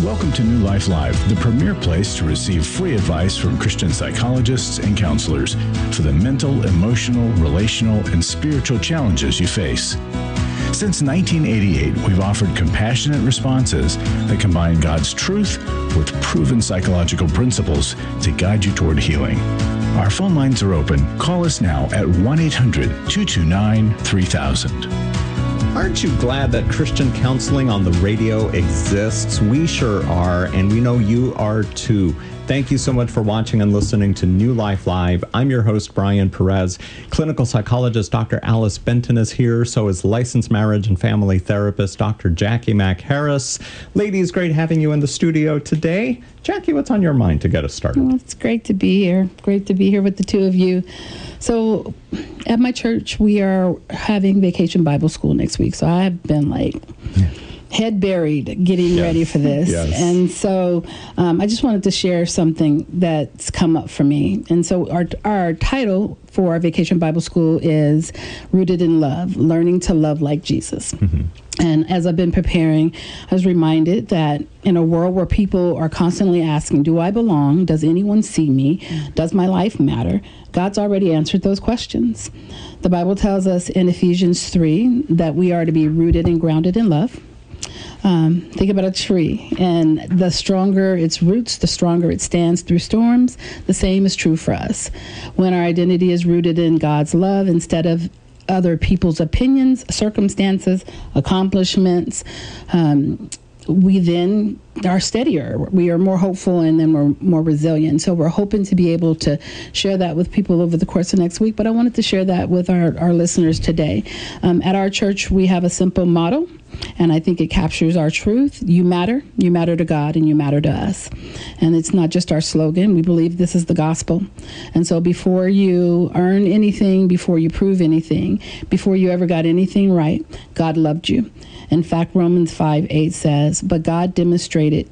Welcome to New Life Live, the premier place to receive free advice from Christian psychologists and counselors for the mental, emotional, relational, and spiritual challenges you face. Since 1988, we've offered compassionate responses that combine God's truth with proven psychological principles to guide you toward healing. Our phone lines are open. Call us now at 1-800-229-3000. Aren't you glad that Christian counseling on the radio exists? We sure are, and we know you are too. Thank you so much for watching and listening to New Life Live. I'm your host, Brian Perez. Clinical psychologist Dr. Alice Benton is here. So is licensed marriage and family therapist Dr. Jackie Mack Harris. Ladies, great having you in the studio today. Jackie, what's on your mind to get us started? Well, it's great to be here. Great to be here with the two of you. So at my church, we are having Vacation Bible School next week. So I've been head buried getting ready for this. Yes. And so I just wanted to share something that's come up for me. And so our title for our Vacation Bible School is Rooted in Love, Learning to Love Like Jesus. Mm-hmm. And as I've been preparing, I was reminded that in a world where people are constantly asking, do I belong? Does anyone see me? Does my life matter? God's already answered those questions. The Bible tells us in Ephesians 3 that we are to be rooted and grounded in love. Think about a tree, and the stronger its roots, the stronger it stands through storms. The same is true for us. When our identity is rooted in God's love instead of other people's opinions, circumstances, accomplishments, we then are steadier. We are more hopeful, and then we're more resilient. So we're hoping to be able to share that with people over the course of next week. But I wanted to share that with our listeners today. At our church, we have a simple motto, and I think it captures our truth. You matter to God, and you matter to us. And it's not just our slogan. We believe this is the gospel. And so before you earn anything, before you prove anything, before you ever got anything right, God loved you. In fact, Romans 5:8 says, but God demonstrates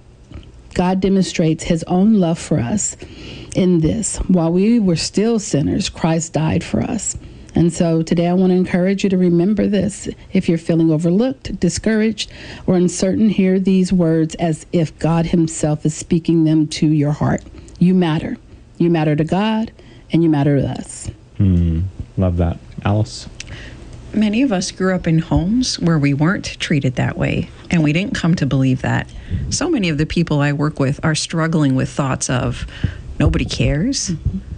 his own love for us in this. While we were still sinners, Christ died for us. And so today I want to encourage you to remember this. If you're feeling overlooked, discouraged, or uncertain, hear these words as if God himself is speaking them to your heart. You matter. You matter to God, and you matter to us. Love that. Alice? Many of us grew up in homes where we weren't treated that way, and we didn't come to believe that. So many of the people I work with are struggling with thoughts of, nobody cares,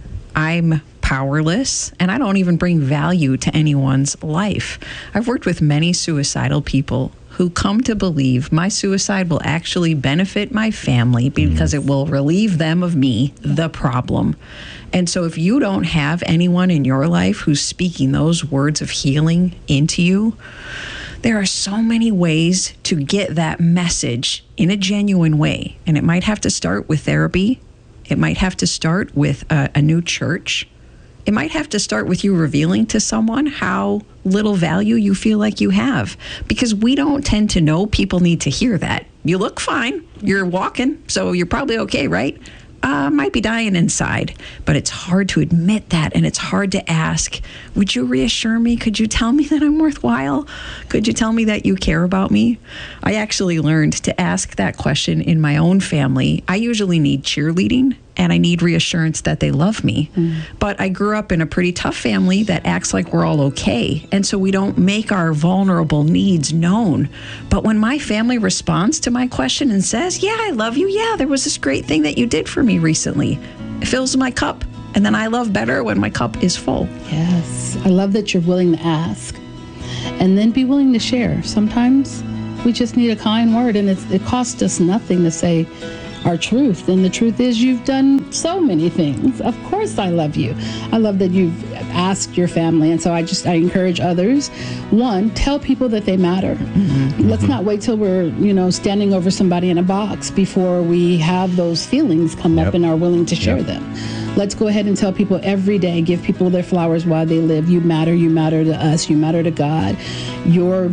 I'm powerless, and I don't even bring value to anyone's life. I've worked with many suicidal people who come to believe my suicide will actually benefit my family because it will relieve them of me, the problem. And so if you don't have anyone in your life who's speaking those words of healing into you, there are so many ways to get that message in a genuine way. And it might have to start with therapy. It might have to start with a new church. It might have to start with you revealing to someone how little value you feel like you have, because we don't tend to know people need to hear that. You look fine. You're walking, so you're probably okay, right? Might be dying inside, but it's hard to admit that, and it's hard to ask, would you reassure me? Could you tell me that I'm worthwhile? Could you tell me that you care about me? I actually learned to ask that question in my own family. I usually need cheerleading, and I need reassurance that they love me. But I grew up in a pretty tough family that acts like we're all okay, and so we don't make our vulnerable needs known. But when my family responds to my question and says, yeah, I love you, yeah, there was this great thing that you did for me recently, it fills my cup, and then I love better when my cup is full. Yes, I love that you're willing to ask, and then be willing to share. Sometimes we just need a kind word, and it costs us nothing to say our truth. And the truth is, you've done so many things. Of course I love you. I love that you've asked your family. And so I encourage others, one, tell people that they matter. Let's not wait till we're, standing over somebody in a box before we have those feelings come up and are willing to share them. Let's go ahead and tell people every day, give people their flowers while they live. You matter to us, you matter to God. Your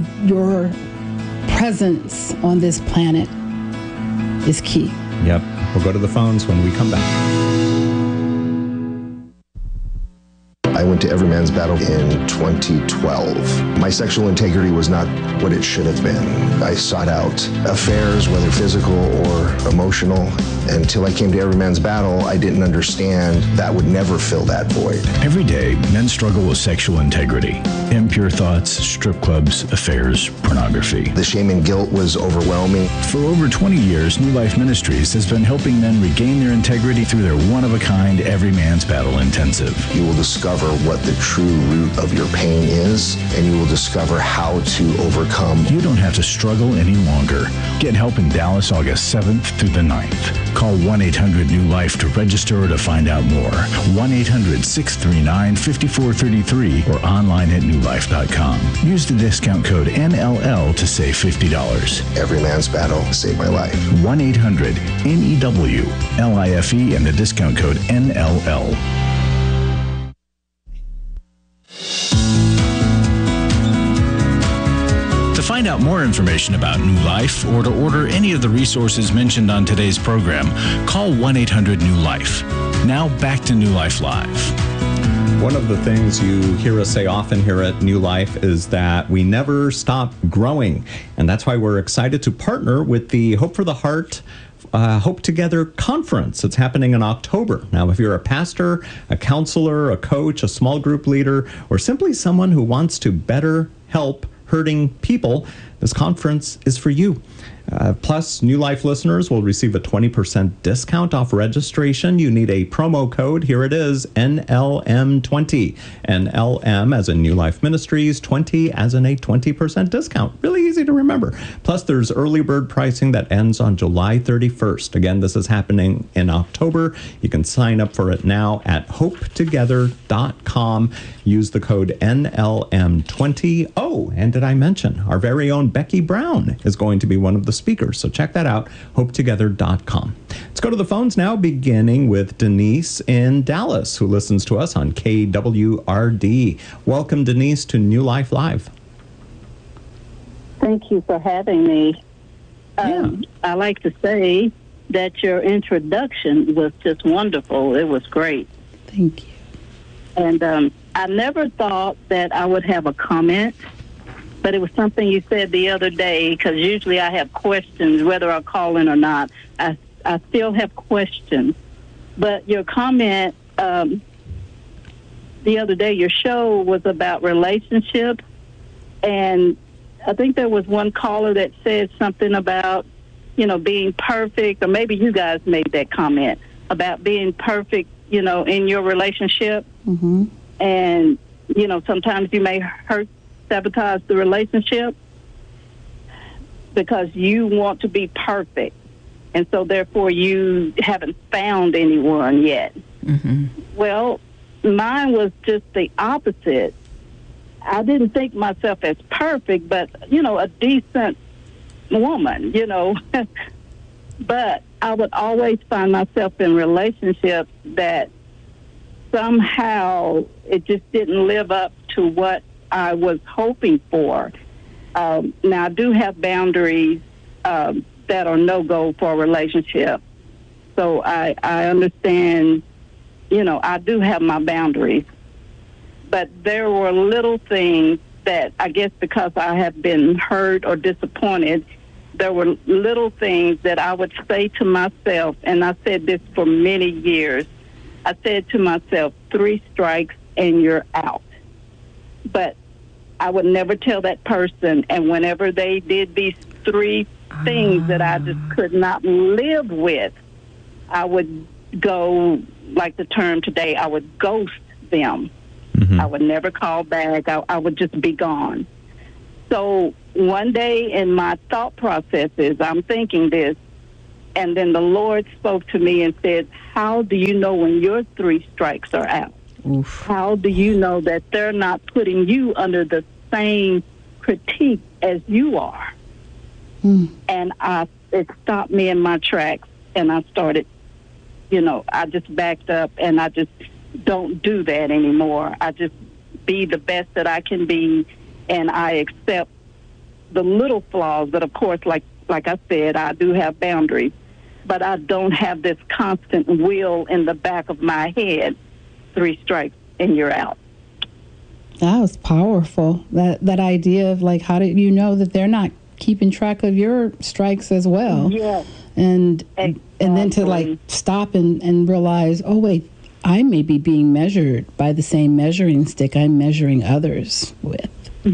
presence on this planet is key. Yep. We'll go to the phones when we come back. I went to Everyman's Battle in 2012. My sexual integrity was not what it should have been. I sought out affairs, whether physical or emotional. Until I came to Everyman's Battle, I didn't understand that would never fill that void. Every day, men struggle with sexual integrity, impure thoughts, strip clubs, affairs, pornography. The shame and guilt was overwhelming. For over 20 years, New Life Ministries has been helping men regain their integrity through their one-of-a-kind Every Man's Battle Intensive. You will discover what the true root of your pain is, and you will discover how to overcome. You don't have to struggle any longer. Get help in Dallas August 7th through the 9th. Call 1-800-NEW-LIFE to register or to find out more. 1-800-639-5433 or online at newlife.com. Use the discount code NLL to save $50. Every Man's Battle saved my life. 1-800-NEW-LIFE and the discount code NLL. To find out more information about New Life or to order any of the resources mentioned on today's program, call 1-800-NEW-LIFE. Now back to New Life Live. One of the things you hear us say often here at New Life is that we never stop growing. And that's why we're excited to partner with the Hope for the Heart Hope Together Conference. It's happening in October. Now, if you're a pastor, a counselor, a coach, a small group leader, or simply someone who wants to better help hurting people, this conference is for you. Plus, New Life listeners will receive a 20% discount off registration. You need a promo code. Here it is, NLM20. NLM as in New Life Ministries, 20 as in a 20% discount. Really easy to remember. Plus, there's early bird pricing that ends on July 31st. Again, this is happening in October. You can sign up for it now at hopetogether.com. Use the code NLM20. Oh, and did I mention our very own Becky Brown is going to be one of the speakers. So check that out, hopetogether.com. Let's go to the phones now, beginning with Denise in Dallas, who listens to us on KWRD. Welcome, Denise, to New Life Live. Thank you for having me. I like to say that your introduction was just wonderful. It was great. Thank you. And I never thought that I would have a comment, but it was something you said the other day, because usually I have questions whether I call in or not. I still have questions. But your comment the other day, your show was about relationships, and I think there was one caller that said something about, being perfect, or maybe you guys made that comment about being perfect, in your relationship. Mm-hmm. And, sometimes you may sabotage the relationship because you want to be perfect. And so therefore you haven't found anyone yet. Mm-hmm. Well, mine was just the opposite. I didn't think myself as perfect, but, a decent woman, But I would always find myself in relationships that somehow it just didn't live up to what I was hoping for. Now, I do have boundaries that are no-go for a relationship. So I understand, I do have my boundaries. But there were little things that I guess because I have been hurt or disappointed, there were little things that I would say to myself, and I said this for many years. I said to myself, 3 strikes and you're out. But I would never tell that person, and whenever they did these 3 things that I just could not live with, I would go, like the term today, I would ghost them. Mm-hmm. I would never call back. I would just be gone. So one day in my thought processes, I'm thinking this, and then the Lord spoke to me and said, how do you know when your 3 strikes are out? Oof. How do you know that they're not putting you under the same critique as you are? And it stopped me in my tracks, and I started, I just backed up, and I just don't do that anymore. I just be the best that I can be, and I accept the little flaws. But of course, like I said, I do have boundaries, but I don't have this constant will in the back of my head, 3 strikes and you're out. That was powerful. That idea of like, how do you know that they're not keeping track of your strikes as well? Yeah. And then to like stop and realize, oh wait, I may be being measured by the same measuring stick I'm measuring others with.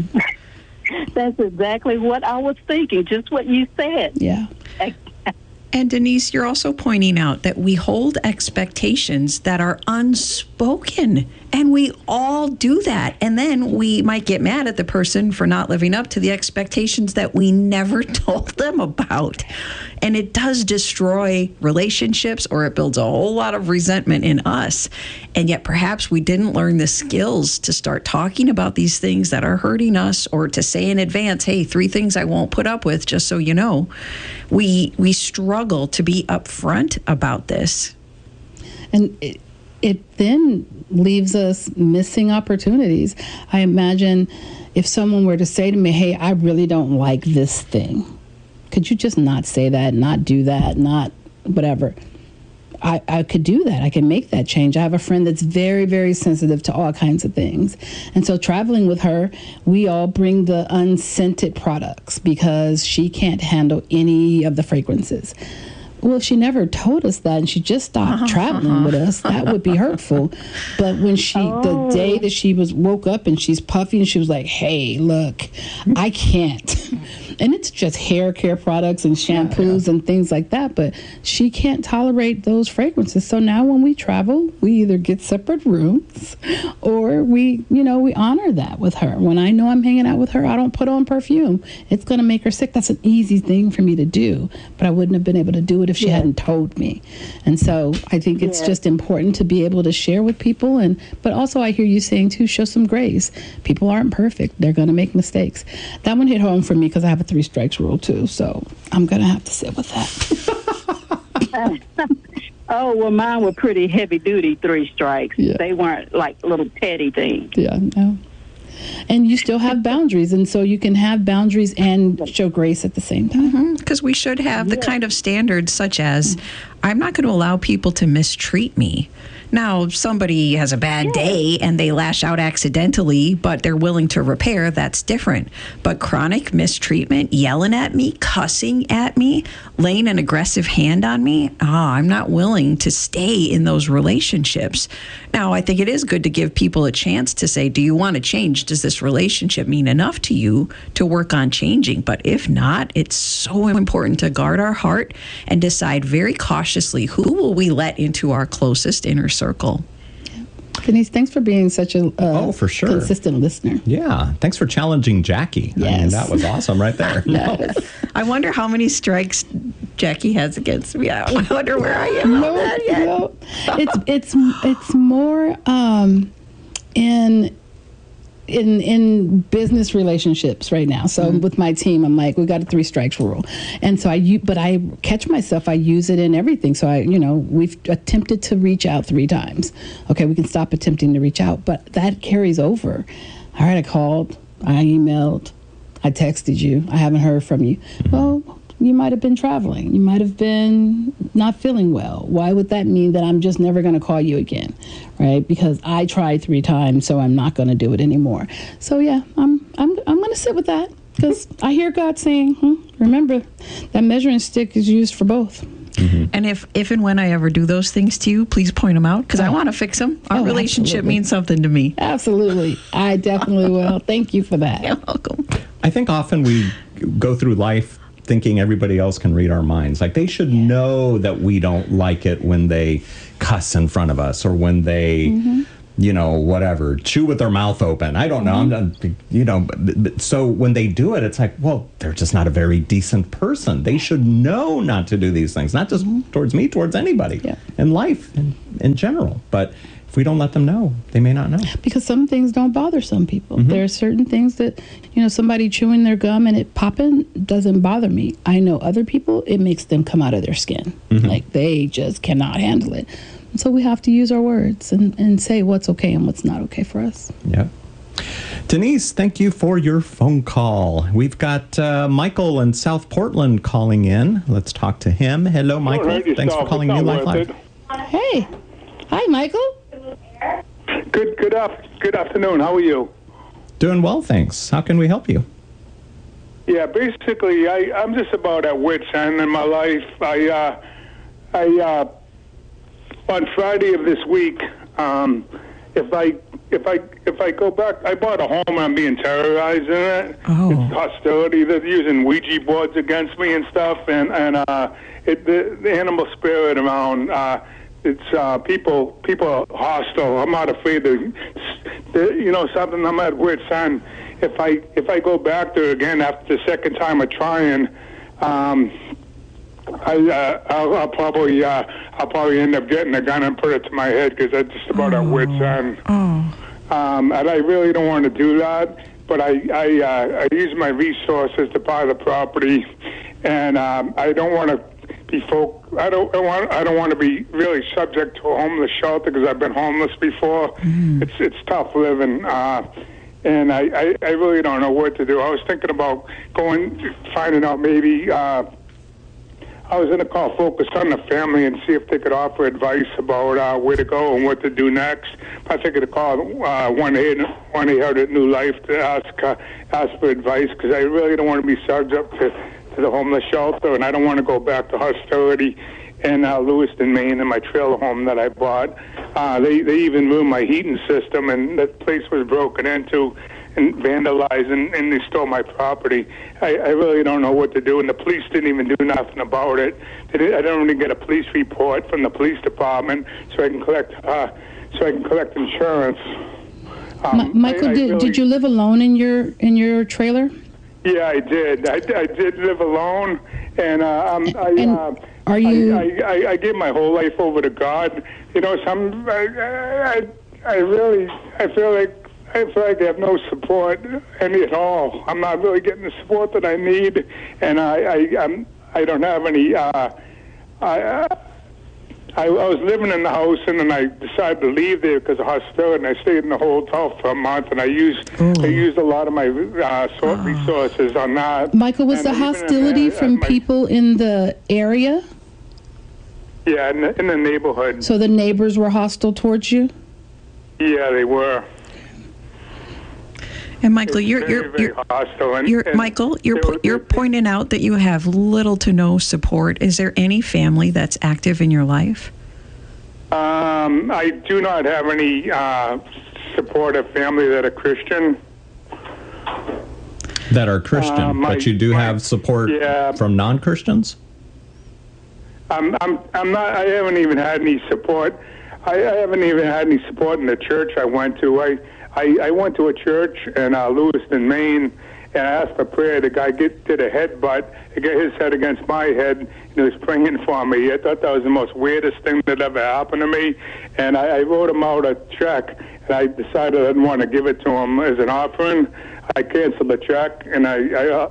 That's exactly what I was thinking, just what you said. Yeah. And Denise, you're also pointing out that we hold expectations that are unspoken, and we all do that. And then we might get mad at the person for not living up to the expectations that we never told them about. And it does destroy relationships, or it builds a whole lot of resentment in us. And yet perhaps we didn't learn the skills to start talking about these things that are hurting us, or to say in advance, hey, 3 things I won't put up with, just so you know. We struggle to be upfront about this. And it then leaves us missing opportunities. I imagine if someone were to say to me, hey, I really don't like this thing. Could you just not say that, not do that, not whatever? I could do that. I can make that change. I have a friend that's very, very sensitive to all kinds of things. And so traveling with her, we all bring the unscented products because she can't handle any of the fragrances. Well, if she never told us that and she just stopped traveling with us, that would be hurtful. But when the day that she woke up and she's puffy and she was like, hey, look, I can't. And it's just hair care products and shampoos and things like that. But she can't tolerate those fragrances. So now when we travel, we either get separate rooms or we honor that with her. When I know I'm hanging out with her, I don't put on perfume. It's going to make her sick. That's an easy thing for me to do. But I wouldn't have been able to do it if she hadn't told me. And so I think it's just important to be able to share with people. But also I hear you saying too, show some grace. People aren't perfect. They're going to make mistakes. That one hit home for me because I have a 3 strikes rule too. So I'm going to have to sit with that. Oh, well, mine were pretty heavy duty 3 strikes. Yeah. They weren't like little petty things. Yeah, no. And you still have boundaries, and so you can have boundaries and show grace at the same time. Because we should have the kind of standards such as, I'm not going to allow people to mistreat me. Now, if somebody has a bad day and they lash out accidentally, but they're willing to repair, that's different. But chronic mistreatment, yelling at me, cussing at me, laying an aggressive hand on me, I'm not willing to stay in those relationships. Now, I think it is good to give people a chance to say, do you want to change? Does this relationship mean enough to you to work on changing? But if not, it's so important to guard our heart and decide very cautiously, who will we let into our closest inner circle? Denise, thanks for being such a for sure. consistent listener. Yeah, thanks for challenging Jackie. Yes. I mean, that was awesome right there. Yes. I wonder how many strikes Jackie has against me. I wonder where I am on that yet. No. It's more in business relationships right now. So with my team, I'm like, we got a 3 strikes rule. And so but I catch myself, I use it in everything. So we've attempted to reach out 3 times. Okay, we can stop attempting to reach out, but that carries over. All right, I called, I emailed, I texted you, I haven't heard from you. Well, you might have been traveling. You might have been not feeling well. Why would that mean that I'm just never going to call you again, right? Because I tried 3 times, so I'm not going to do it anymore. So yeah, I'm going to sit with that because I hear God saying, remember, that measuring stick is used for both. And if and when I ever do those things to you, please point them out because I want to fix them. Our relationship absolutely. means something to me. Absolutely. I definitely will. Thank you for that. You're welcome. I think often we go through life thinking everybody else can read our minds. Like they should know that we don't like it when they cuss in front of us or when they, whatever, chew with their mouth open. I don't know. I'm not, so when they do it, it's like, well, they're just not a very decent person. They should know not to do these things, not just towards me, towards anybody in life in general. But if we don't let them know, they may not know. Because some things don't bother some people. There are certain things that, somebody chewing their gum and it popping doesn't bother me. I know other people, it makes them come out of their skin. Like they just cannot handle it. And so we have to use our words and say what's okay and what's not okay for us. Yeah. Denise, thank you for your phone call. We've got Michael in South Portland calling in. Let's talk to him. Hello, Michael. Thanks for calling New Life Live. Hey. Hi, Michael. Good afternoon. How are you? Doing well, thanks. How can we help you? Yeah, basically, I'm just about at wit's end in my life. I on Friday of this week, if I go back, I bought a home and I'm being terrorized in it. Oh. It's hostility. They're using Ouija boards against me and stuff, and the animal spirit around. It's people are hostile. I'm not afraid to, something. I'm at wit's end. If I go back there again after the second time of trying, I'll probably end up getting a gun and put it to my head because that's just about at wit's end. And I really don't want to do that, but I use my resources to buy the property, and I don't want to be I don't want to be really subject to a homeless shelter because I've been homeless before. It's tough living. And I really don't know what to do. I was thinking about finding out maybe, I was going to call Focus on the Family and see if they could offer advice about where to go and what to do next. I figured to call 1-800-NEW-LIFE to ask for advice because I really don't want to be subject to the homeless shelter, and I don't want to go back to hostility in Lewiston, Maine, in my trailer home that I bought. They even ruined my heating system, and that place was broken into and vandalized, and they stole my property. I really don't know what to do, and the police didn't even do nothing about it. I don't even get a police report from the police department so I can collect insurance. Michael, did you live alone in your trailer? Yeah, I did. I did live alone, and are you? I give my whole life over to God. I feel like I have no support any at all. I'm not really getting the support that I need, and I don't have any. I was living in the house, and then I decided to leave there because of hostility, and I stayed in the hotel for a month, and I used a lot of my resources on that. Michael, was the hostility from people in the area? Yeah, in the neighborhood. So the neighbors were hostile towards you? Yeah, they were. And Michael, you're hostile. Michael, you're pointing out that you have little to no support. Is there any family that's active in your life? I do not have any supportive family that are Christian. That are Christian, but you do have support from non-Christians? I'm not. I haven't even had any support. I haven't even had any support in the church I went to. I went to a church in Lewiston, Maine, and I asked for prayer. The guy did a headbutt, get his head against my head, and he was praying for me. I thought that was the most weirdest thing that ever happened to me, and I wrote him out a check, and I decided I didn't want to give it to him as an offering. I canceled the check, and I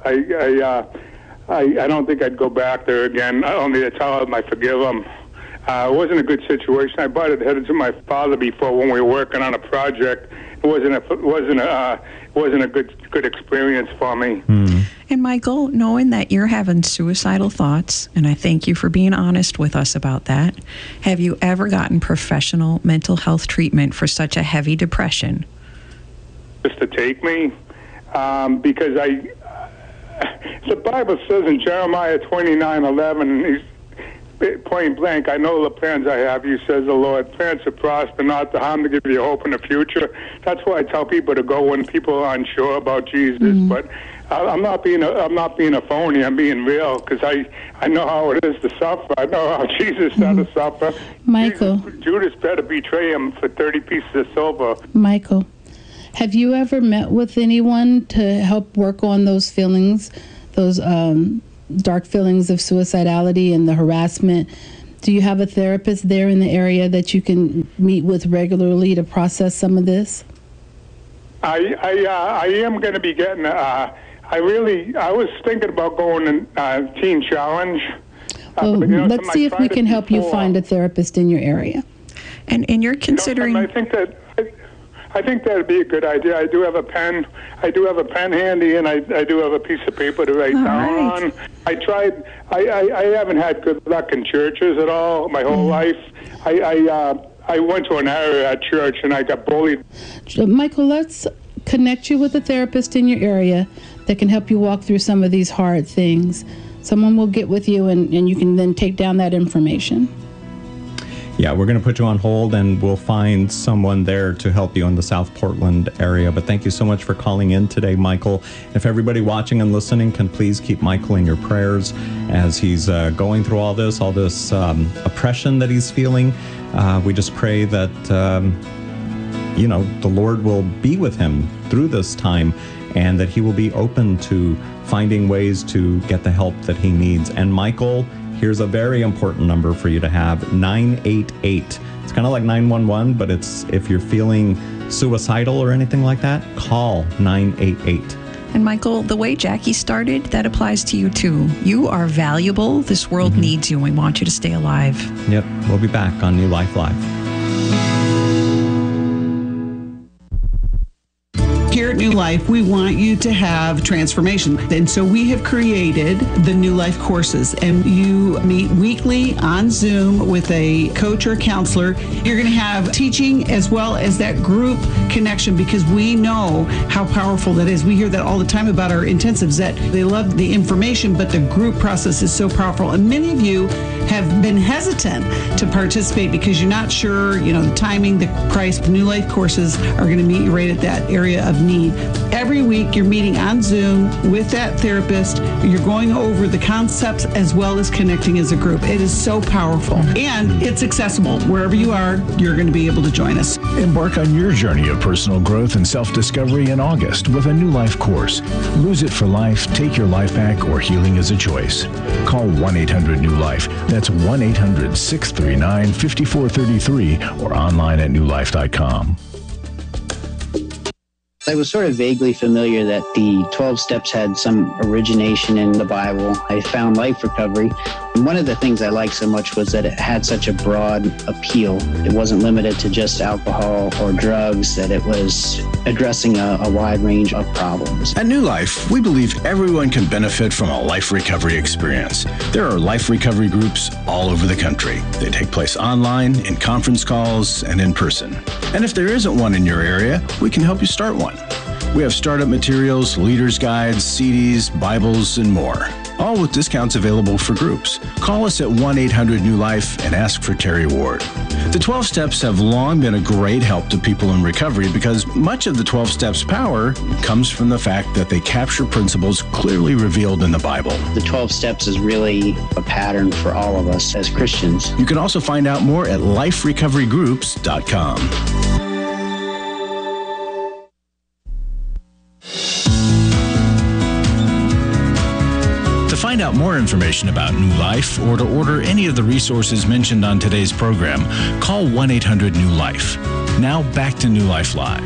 don't think I'd go back there again, only to tell him I forgive him. It wasn't a good situation. I butted heads with my father before when we were working on a project. It wasn't a good experience for me. And Michael, knowing that you're having suicidal thoughts, and I thank you for being honest with us about that, have you ever gotten professional mental health treatment for such a heavy depression? Just to take me, because the Bible says in Jeremiah 29:11, point blank, I know the plans I have, you says the Lord, plans to prosper, not to harm, to give you hope in the future. That's why I tell people to go when people are unsure about Jesus. But I'm not being a phony. I'm being real because I know how it is to suffer. I know how Jesus had to suffer. Michael, Judas better betray him for 30 pieces of silver. Michael, have you ever met with anyone to help work on those feelings, those dark feelings of suicidality and the harassment? Do you have a therapist there in the area that you can meet with regularly to process some of this? I am going to be getting. I was thinking about going to Teen Challenge. Well, let's see if we can help you find a therapist in your area. And you're considering. I think that'd be a good idea. I do have a pen. I do have a pen handy, and I do have a piece of paper to write down on. I tried. I haven't had good luck in churches at all my whole life. I went to an area at church, and I got bullied. Michael, let's connect you with a therapist in your area that can help you walk through some of these hard things. Someone will get with you, and you can then take down that information. Yeah, we're going to put you on hold, and we'll find someone there to help you in the South Portland area. But thank you so much for calling in today, Michael. If everybody watching and listening can please keep Michael in your prayers as he's going through all this oppression that he's feeling. We just pray that, the Lord will be with him through this time, and that he will be open to finding ways to get the help that he needs. And Michael, here's a very important number for you to have, 988. It's kind of like 911, but it's if you're feeling suicidal or anything like that, call 988. And Michael, the way Jackie started, that applies to you too. You are valuable. This world needs you, and we want you to stay alive. Yep, we'll be back on New Life Live. Here at New Life, we want you to have transformation. And so we have created the New Life courses, and you meet weekly on Zoom with a coach or counselor. You're going to have teaching as well as that group connection, because we know how powerful that is. We hear that all the time about our intensives, that they love the information, but the group process is so powerful. And many of you have been hesitant to participate because you're not sure, the timing, the price. The New Life courses are going to meet you right at that area of need. Every week you're meeting on Zoom with that therapist. You're going over the concepts as well as connecting as a group. It is so powerful, and it's accessible. Wherever you are, you're going to be able to join us. Embark on your journey of personal growth and self-discovery in August with a New Life course. Lose it for life, take your life back, or healing is a choice. Call 1-800-NEW-LIFE. That's 1-800-639-5433 or online at newlife.com. I was sort of vaguely familiar that the 12 steps had some origination in the Bible. I found Life Recovery. And one of the things I liked so much was that it had such a broad appeal. It wasn't limited to just alcohol or drugs, that it was addressing a wide range of problems. At New Life, we believe everyone can benefit from a life recovery experience. There are life recovery groups all over the country. They take place online, in conference calls, and in person. And if there isn't one in your area, we can help you start one. We have startup materials, leaders' guides, CDs, Bibles, and more, all with discounts available for groups. Call us at 1-800-NEW-LIFE and ask for Terry Ward. The 12 Steps have long been a great help to people in recovery because much of the 12 Steps' power comes from the fact that they capture principles clearly revealed in the Bible. The 12 Steps is really a pattern for all of us as Christians. You can also find out more at liferecoverygroups.com. To find out more information about New Life or to order any of the resources mentioned on today's program, call 1-800-NEW-LIFE. Now back to New Life Live.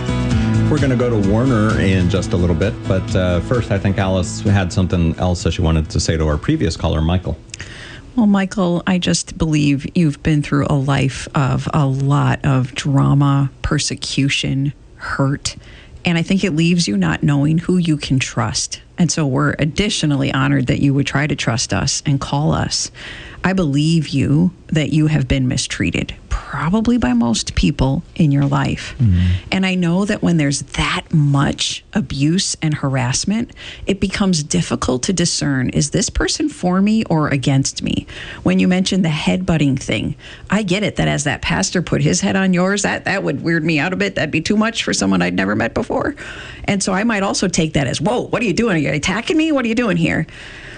We're going to go to Warner in just a little bit, but first I think Alice had something else that she wanted to say to our previous caller, Michael. Well, Michael, I just believe you've been through a life of a lot of drama, persecution, hurt, and I think it leaves you not knowing who you can trust. And so we're additionally honored that you would try to trust us and call us. I believe you that you have been mistreated, probably by most people in your life. Mm-hmm. And I know that when there's that much abuse and harassment, it becomes difficult to discern, is this person for me or against me? When you mentioned the headbutting thing, I get it that as that pastor put his head on yours, that would weird me out a bit. That'd be too much for someone I'd never met before. And so I might also take that as, whoa, what are you doing? Are you attacking me? What are you doing here?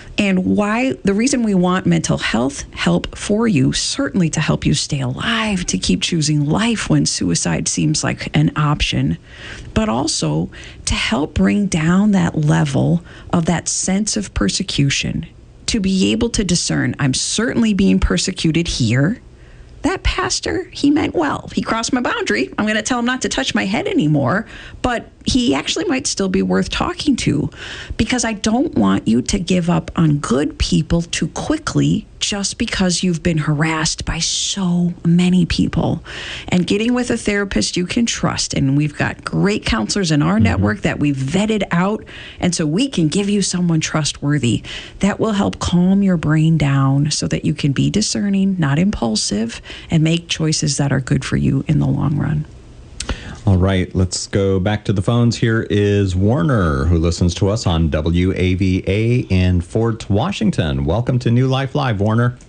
And why the reason we want mental health help for you, certainly to help you stay alive, to keep choosing life when suicide seems like an option, but also to help bring down that level of that sense of persecution, to be able to discern, I'm certainly being persecuted here. That pastor, he meant well. He crossed my boundary. I'm going to tell him not to touch my head anymore, but he actually might still be worth talking to, because I don't want you to give up on good people too quickly just because you've been harassed by so many people. And getting with a therapist you can trust, and we've got great counselors in our network that we've vetted out, and so we can give you someone trustworthy that will help calm your brain down so that you can be discerning, not impulsive, and make choices that are good for you in the long run. All right, let's go back to the phones. Here is Warner, who listens to us on WAVA in Fort Washington. Welcome to New Life Live, Warner.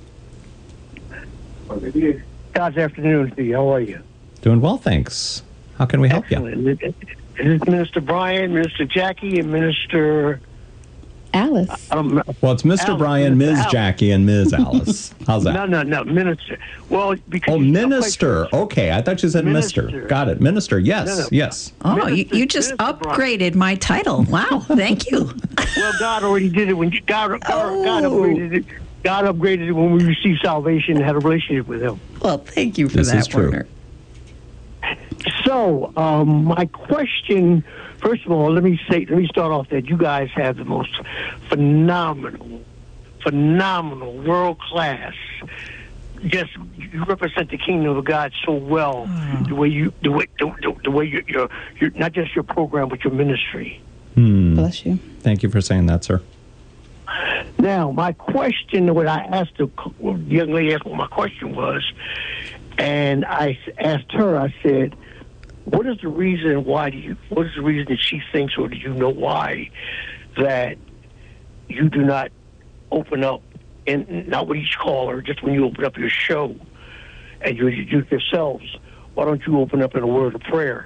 God's afternoon to you. How are you? Doing well, thanks. How can we help you? This is Minister Brian, Minister Jackie, and Minister Alice. Well, it's Mr. Alice, Brian, Minister Ms. Alice. Jackie, and Ms. Alice. How's that? No, Minister. Well, because Minister. Okay, I thought you said Minister. Mister. Got it. Minister. Yes, No. yes. Oh, Minister- you just Minister Brian. upgraded my title. Wow, thank you. Well, God already did it when God upgraded it. God upgraded it when we received salvation and had a relationship with Him. Well, thank you for This that, is true. Warner. So, my question, first of all, let me start off that you guys have the most phenomenal, world-class. Just you represent the kingdom of God so well. The way you're not just your program, but your ministry. Bless you. Thank you for saying that, sir. Now, my question, what I asked the young lady asked what my question was, and I asked her, I said, what is the reason that she thinks, or do you know why, that you do not open up, and not with each caller, just when you open up your show and you introduce yourselves, why don't you open up in a word of prayer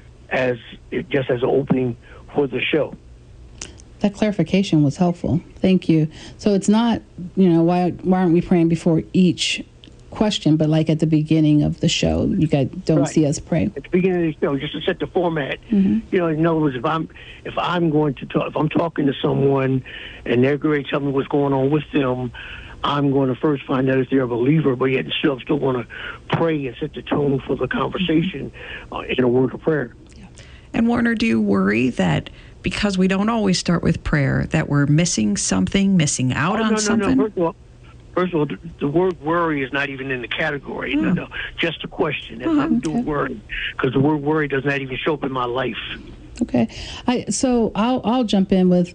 just as an opening for the show? That clarification was helpful. Thank you. So it's not, why aren't we praying before each question, but like at the beginning of the show, you guys don't see us pray. At the beginning of the show, just to set the format. Mm-hmm. In other words, if I'm going to talk, if I'm talking to someone and they're going to tell me what's going on with them, I'm going to first find out if they're a believer, but yet still going to pray and set the tone for the conversation in a word of prayer. And Warner, do you worry that because we don't always start with prayer, that we're missing something, missing out on something? No. First of all, the word worry is not even in the category. No, just a question. It has nothing to do with worry, because the word worry does not even show up in my life. Okay, so I'll jump in with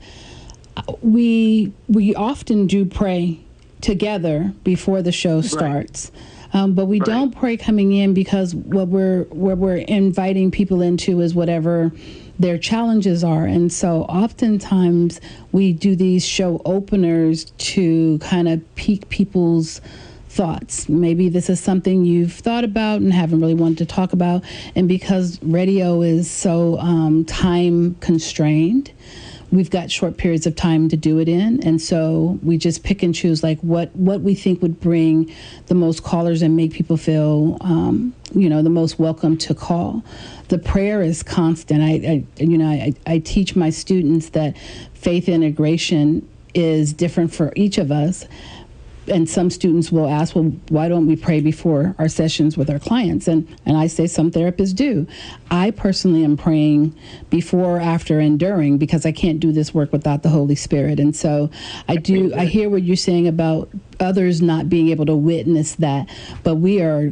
we often do pray together before the show starts. But we don't pray coming in, because what we're inviting people into is whatever their challenges are. And so oftentimes we do these show openers to kind of pique people's thoughts. Maybe this is something you've thought about and haven't really wanted to talk about. And because radio is so time constrained, we've got short periods of time to do it in, and so we just pick and choose like what we think would bring the most callers and make people feel the most welcome to call. The prayer is constant. I teach my students that faith integration is different for each of us. And some students will ask, well, why don't we pray before our sessions with our clients? And I say some therapists do. I personally am praying before, after, and during, because I can't do this work without the Holy Spirit. And so I hear what you're saying about others not being able to witness that, but we are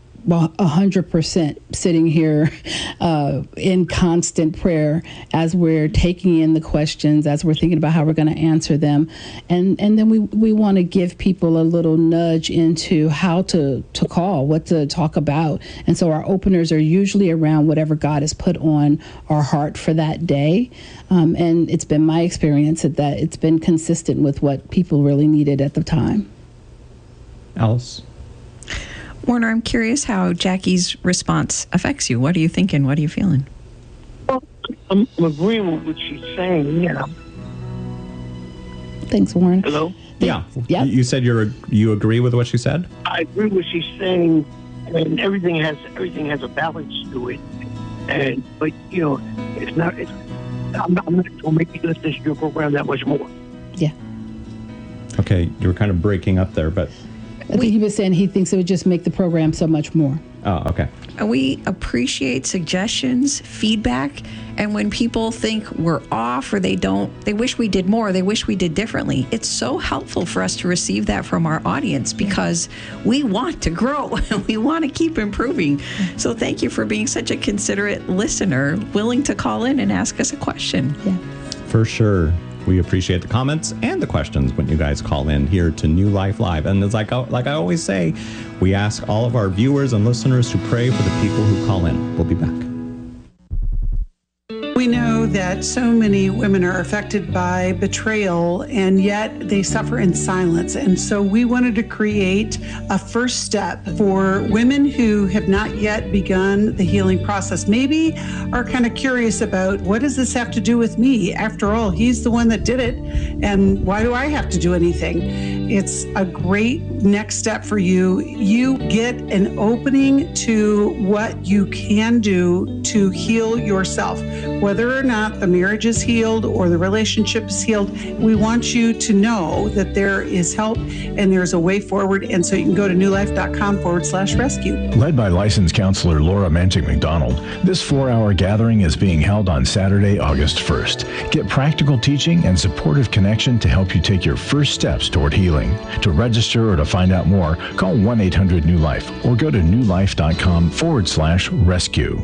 100% sitting here in constant prayer as we're taking in the questions, as we're thinking about how we're going to answer them. And then we want to give people a little nudge into how to call, what to talk about. And so our openers are usually around whatever God has put on our heart for that day. And it's been my experience that it's been consistent with what people really needed at the time. Alice? Warner, I'm curious how Jackie's response affects you. What are you thinking? What are you feeling? Well, I'm agreeing with what she's saying. Yeah. Thanks, Warren. Hello? Yeah. Yep. You said you agree with what she said? I agree with what she's saying, and everything has a balance to it. But it's not. I'm not going to make you listen to your program that much more. Yeah. Okay, you were kind of breaking up there, but I think he was saying he thinks it would just make the program so much more. Oh, okay. We appreciate suggestions, feedback, and when people think we're off or they wish we did more, they wish we did differently. It's so helpful for us to receive that from our audience because we want to grow and we want to keep improving. So thank you for being such a considerate listener, willing to call in and ask us a question. Yeah. For sure. We appreciate the comments and the questions when you guys call in here to New Life Live. And it's like I always say, we ask all of our viewers and listeners to pray for the people who call in. We'll be back. that so many women are affected by betrayal, and yet they suffer in silence. And so we wanted to create a first step for women who have not yet begun the healing process. Maybe are kind of curious about, what does this have to do with me? After all, he's the one that did it, and why do I have to do anything? It's a great next step for you. You get an opening to what you can do to heal yourself. Whether or not the marriage is healed or the relationship is healed, we want you to know that there is help and there's a way forward. And so you can go to newlife.com/rescue. Led by licensed counselor Laura Manchik McDonald, this 4-hour gathering is being held on Saturday, August 1st. Get practical teaching and supportive connection to help you take your first steps toward healing. To register or to find out more, call 1-800-NEW-LIFE or go to newlife.com/rescue.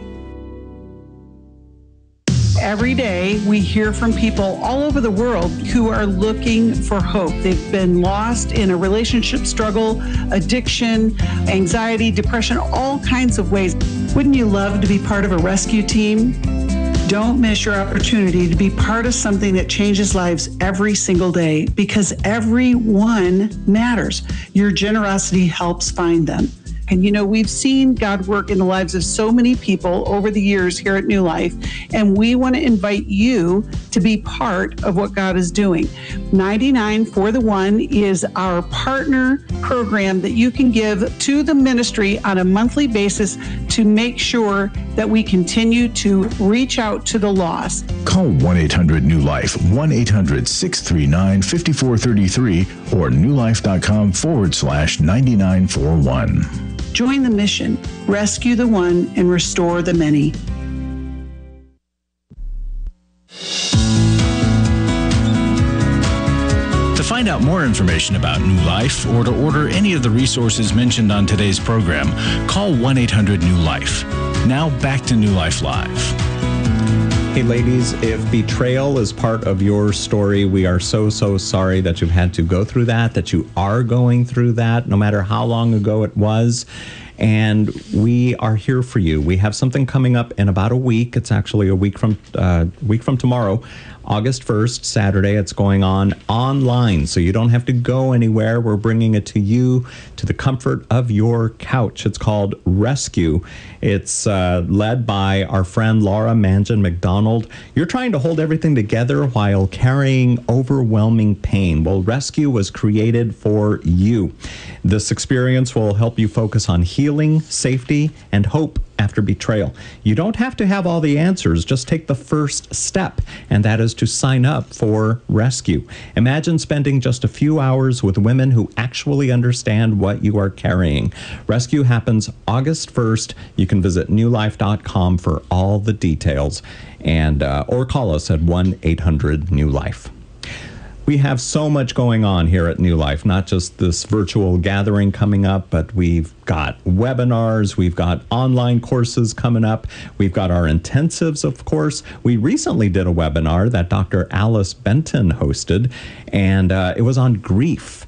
Every day we hear from people all over the world who are looking for hope. They've been lost in a relationship struggle, addiction, anxiety, depression, all kinds of ways. Wouldn't you love to be part of a rescue team? Don't miss your opportunity to be part of something that changes lives every single day, because everyone matters. Your generosity helps find them. And you know, we've seen God work in the lives of so many people over the years here at New Life, and we want to invite you to be part of what God is doing. 99 for the One is our partner program that you can give to the ministry on a monthly basis to make sure that we continue to reach out to the lost. Call 1-800-NEW-LIFE, 1-800-639-5433, or newlife.com/9941. Join the mission, rescue the one, and restore the many. To find out more information about New Life or to order any of the resources mentioned on today's program, call 1-800-NEW-LIFE. Now back to New Life Live. Hey ladies, if betrayal is part of your story, we are so sorry that you've had to go through that you are going through that, no matter how long ago it was. And we are here for you. We have something coming up in about a week. It's actually a week from tomorrow, August 1st, Saturday. It's going on online, so you don't have to go anywhere. We're bringing it to you, to the comfort of your couch. It's called Rescue. It's led by our friend Laura Manchik McDonald. You're trying to hold everything together while carrying overwhelming pain. Well, Rescue was created for you. This experience will help you focus on healing, safety, and hope after betrayal. You don't have to have all the answers. Just take the first step, and that is to sign up for Rescue. Imagine spending just a few hours with women who actually understand what you are carrying. Rescue happens August 1st. You can visit newlife.com for all the details, and or call us at 1-800-NEW-LIFE. We have so much going on here at New Life, not just this virtual gathering coming up, but we've got webinars, we've got online courses coming up, we've got our intensives, of course. We recently did a webinar that Dr. Alice Benton hosted, and it was on grief.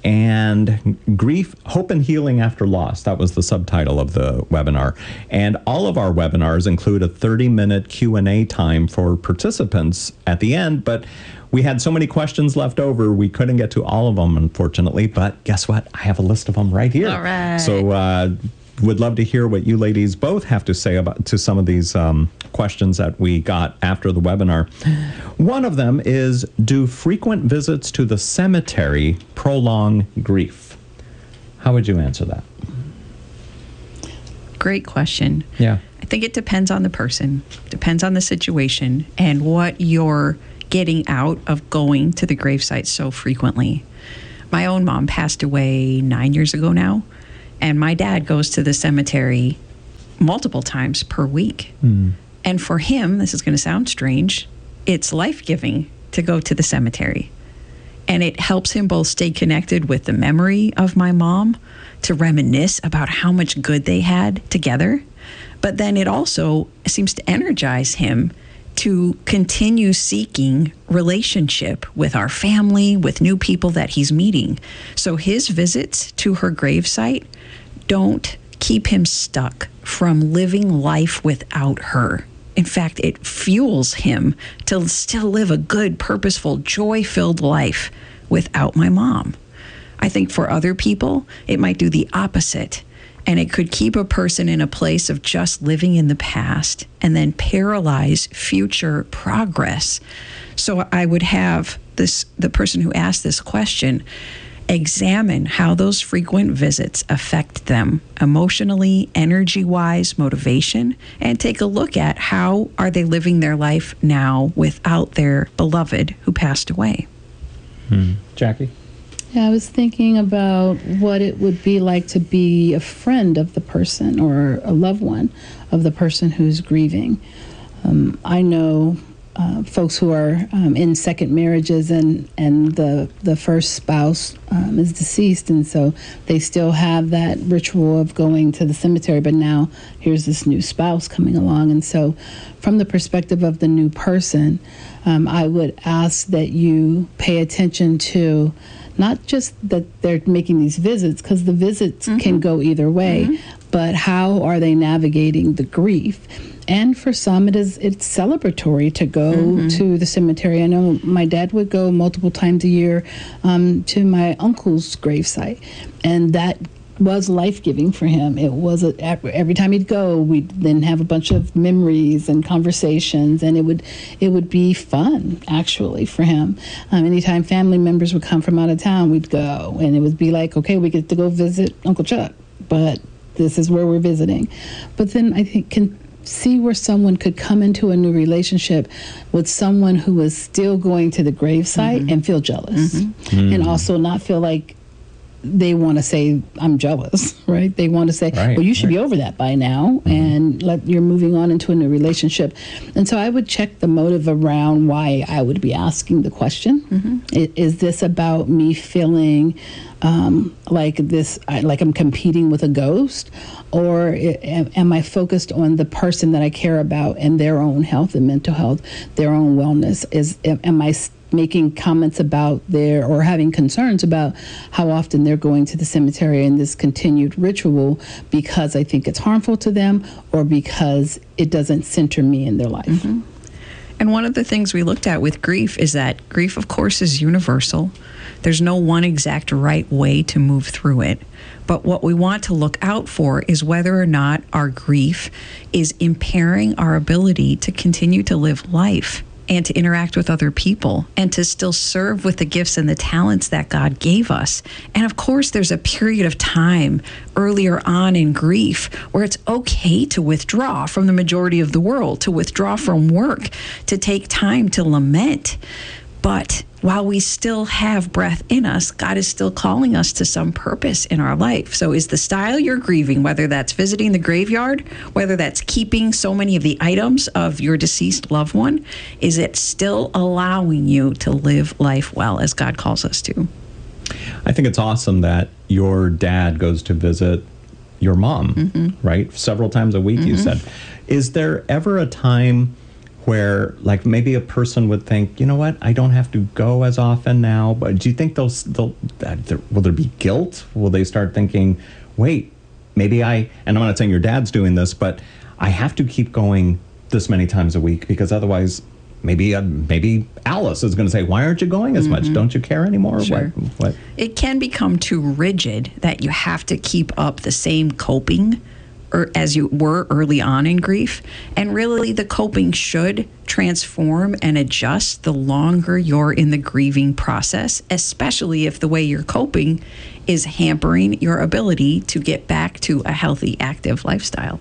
And grief, hope and healing after loss. That was the subtitle of the webinar. And all of our webinars include a 30-minute Q&A time for participants at the end, but we had so many questions left over, we couldn't get to all of them, unfortunately. But guess what? I have a list of them right here. All right. So would love to hear what you ladies both have to say to some of these questions that we got after the webinar. One of them is, do frequent visits to the cemetery prolong grief? How would you answer that? Great question. Yeah. I think it depends on the person, depends on the situation, and what you're getting out of going to the gravesite so frequently. My own mom passed away 9 years ago now, and my dad goes to the cemetery multiple times per week. And for him, this is going to sound strange, it's life-giving to go to the cemetery. And it helps him both stay connected with the memory of my mom, to reminisce about how much good they had together. But then it also seems to energize him to continue seeking relationship with our family, with new people that he's meeting. So his visits to her gravesite don't keep him stuck from living life without her. In fact, it fuels him to still live a good, purposeful, joy-filled life without my mom. I think for other people, it might do the opposite. And it could keep a person in a place of just living in the past and then paralyze future progress. So I would have the person who asked this question examine how those frequent visits affect them emotionally, energy-wise, motivation, and take a look at how are they living their life now without their beloved who passed away. Jackie? Yeah, I was thinking about what it would be like to be a friend of the person or a loved one of the person who's grieving. I know folks who are in second marriages and the first spouse is deceased, and so they still have that ritual of going to the cemetery, but now here's this new spouse coming along. And so from the perspective of the new person, I would ask that you pay attention to not just that they're making these visits, because the visits can go either way, but how are they navigating the grief? And for some, it's celebratory to go to the cemetery. I know my dad would go multiple times a year to my uncle's gravesite, and that was life-giving for him. It was every time he'd go, we'd then have a bunch of memories and conversations, and it would be fun actually for him. Anytime family members would come from out of town, we'd go, and it would be like, okay, we get to go visit Uncle Chuck, but this is where we're visiting. But then I think can see where someone could come into a new relationship with someone who is still going to the gravesite and feel jealous, and also not feel like they want to say, I'm jealous, right? They want to say, well, you should be over that by now, and you're moving on into a new relationship. And so I would check the motive around why I would be asking the question. Is this about me feeling like I'm competing with a ghost, or am I focused on the person that I care about and their own health and mental health, their own wellness? Am I making comments about or having concerns about how often they're going to the cemetery and this continued ritual because I think it's harmful to them, or because it doesn't center me in their life? And one of the things we looked at with grief is that grief, of course, is universal. There's no one exact right way to move through it. But what we want to look out for is whether or not our grief is impairing our ability to continue to live life and to interact with other people and to still serve with the gifts and the talents that God gave us. And of course, there's a period of time earlier on in grief where it's okay to withdraw from the majority of the world, to withdraw from work, to take time to lament. But while we still have breath in us, God is still calling us to some purpose in our life. So is the style you're grieving, whether that's visiting the graveyard, whether that's keeping so many of the items of your deceased loved one, is it still allowing you to live life well as God calls us to? I think it's awesome that your dad goes to visit your mom, right? Several times a week, you said. Is there ever a time where, like, maybe a person would think, you know what, I don't have to go as often now, but do you think will there be guilt? Will they start thinking, wait, maybe and I'm not saying your dad's doing this, but I have to keep going this many times a week, because otherwise maybe Alice is going to say, why aren't you going as much? Don't you care anymore? Sure. What? It can become too rigid that you have to keep up the same coping as you were early on in grief. And really, the coping should transform and adjust the longer you're in the grieving process, especially if the way you're coping is hampering your ability to get back to a healthy, active lifestyle.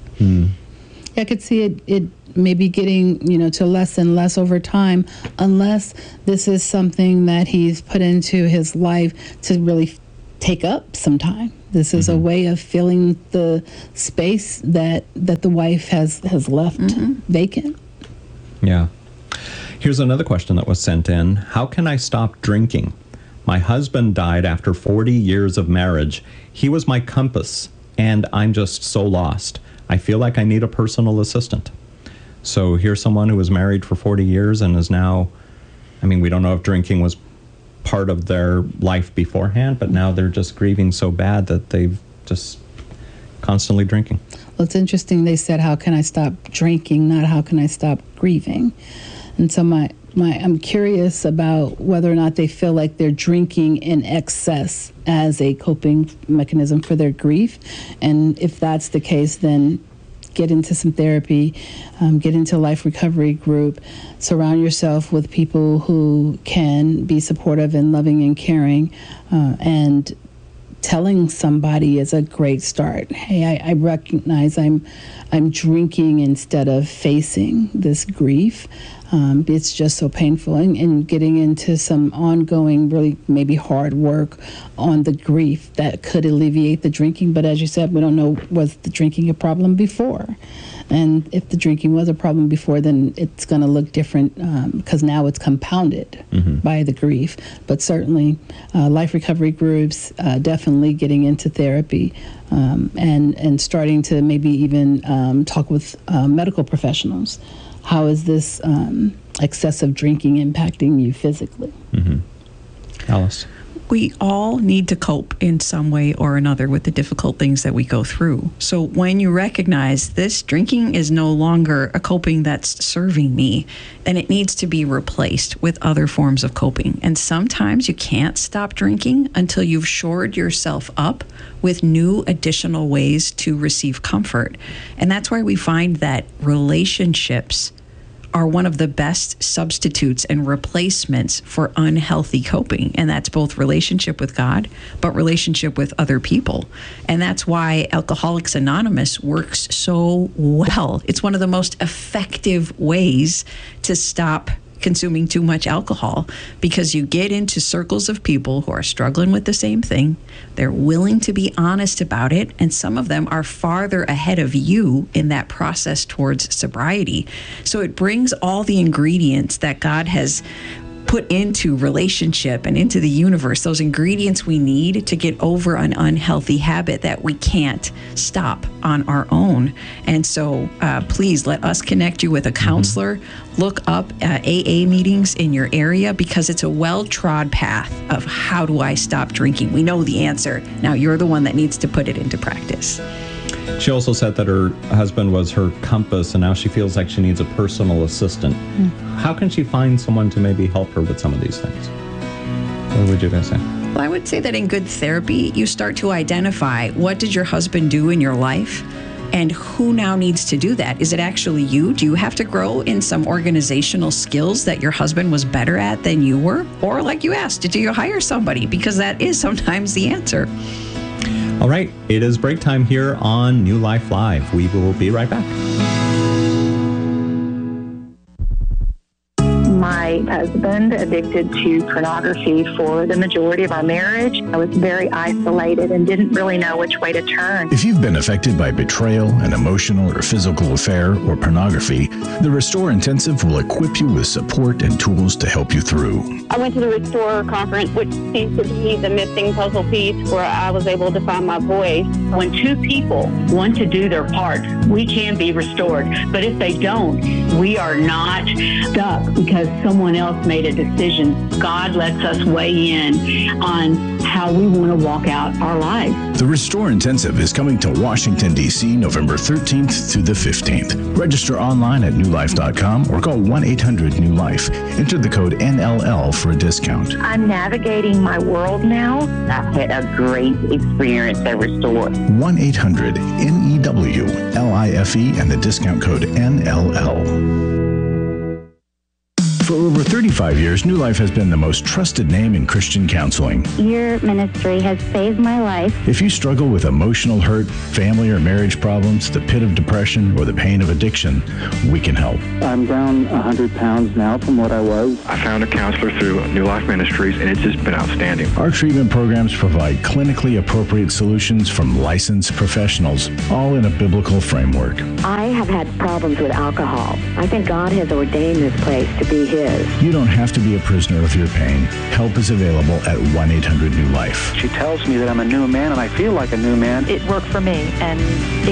I could see it maybe getting, to less and less over time, unless this is something that he's put into his life to really take up some time. This is a way of filling the space that the wife has left vacant. Yeah. Here's another question that was sent in. How can I stop drinking? My husband died after 40 years of marriage. He was my compass, and I'm just so lost. I feel like I need a personal assistant. So here's someone who was married for 40 years and is now, we don't know if drinking was part of their life beforehand, but now they're just grieving so bad that they've just constantly drinking. Well, it's interesting. They said, how can I stop drinking, not how can I stop grieving? And so I'm curious about whether or not they feel like they're drinking in excess as a coping mechanism for their grief. And if that's the case, then get into some therapy, get into a life recovery group, surround yourself with people who can be supportive and loving and caring, and telling somebody is a great start. Hey, I recognize I'm drinking instead of facing this grief. It's just so painful, and getting into some ongoing, really maybe hard work on the grief that could alleviate the drinking. But as you said, we don't know, was the drinking a problem before? And if the drinking was a problem before, then it's going to look different because now it's compounded by the grief. But certainly life recovery groups, definitely getting into therapy, and starting to maybe even talk with medical professionals. How is this excessive drinking impacting you physically? Alice? We all need to cope in some way or another with the difficult things that we go through. So when you recognize this drinking is no longer a coping that's serving me, then it needs to be replaced with other forms of coping. And sometimes you can't stop drinking until you've shored yourself up with new additional ways to receive comfort. And that's why we find that relationships are one of the best substitutes and replacements for unhealthy coping. And that's both relationship with God, but relationship with other people. And that's why Alcoholics Anonymous works so well. It's one of the most effective ways to stop consuming too much alcohol, because you get into circles of people who are struggling with the same thing. They're willing to be honest about it, and some of them are farther ahead of you in that process towards sobriety. So it brings all the ingredients that God has put into relationship and into the universe, those ingredients we need to get over an unhealthy habit that we can't stop on our own. And so please let us connect you with a counselor. Look up AA meetings in your area, because it's a well-trod path of how do I stop drinking? We know the answer. Now you're the one that needs to put it into practice. She also said that her husband was her compass, and now she feels like she needs a personal assistant. How can she find someone to maybe help her with some of these things? What would you guys say? Well, I would say that in good therapy, you start to identify, what did your husband do in your life? And who now needs to do that? Is it actually you? Do you have to grow in some organizational skills that your husband was better at than you were? Or like you asked, do you hire somebody? Because that is sometimes the answer. All right, it is break time here on New Life Live. We will be right back. My husband addicted to pornography for the majority of our marriage. I was very isolated and didn't really know which way to turn. If you've been affected by betrayal, an emotional or physical affair, or pornography, the Restore Intensive will equip you with support and tools to help you through. I went to the Restore conference, which seems to be the missing puzzle piece where I was able to find my voice. When two people want to do their part, we can be restored. But if they don't, we are not stuck because someone else made a decision. God lets us weigh in on how we want to walk out our lives. The Restore Intensive is coming to Washington, D.C. November 13th through the 15th. Register online at newlife.com or call 1-800-NEW-LIFE. Enter the code NLL for a discount. I'm navigating my world now. I've had a great experience at Restore. 1-800-NEWLIFE and the discount code NLL. For over 35 years, New Life has been the most trusted name in Christian counseling. Your ministry has saved my life. If you struggle with emotional hurt, family or marriage problems, the pit of depression, or the pain of addiction, we can help. I'm down 100 pounds now from what I was. I found a counselor through New Life Ministries, and it's just been outstanding. Our treatment programs provide clinically appropriate solutions from licensed professionals, all in a biblical framework. I have had problems with alcohol. I think God has ordained this place to be His. You don't have to be a prisoner of your pain. Help is available at 1-800-NEW-LIFE. She tells me that I'm a new man, and I feel like a new man. It worked for me, and it